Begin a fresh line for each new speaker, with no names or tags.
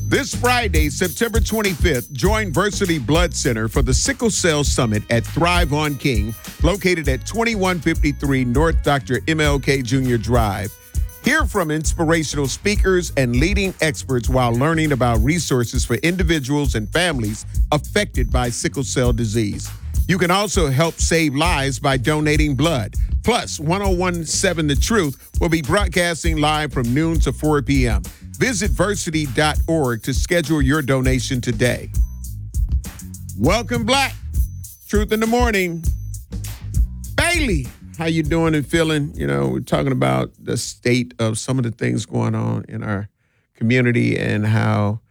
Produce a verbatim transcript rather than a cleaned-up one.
This Friday, September twenty-fifth, join Versity Blood Center for the Sickle Cell Summit at Thrive on King, located at twenty-one fifty-three North Doctor M L K Junior Drive. Hear from inspirational speakers and leading experts while learning about resources for individuals and families affected by sickle cell disease. You can also help save lives by donating blood. Plus, one oh one point seven The Truth will be broadcasting live from noon to four p.m. Visit versity dot org to schedule your donation today. Welcome, Black. Truth in the Morning. Bailey, how you doing and feeling? You know, we're talking about the state of some of the things going on in our community and how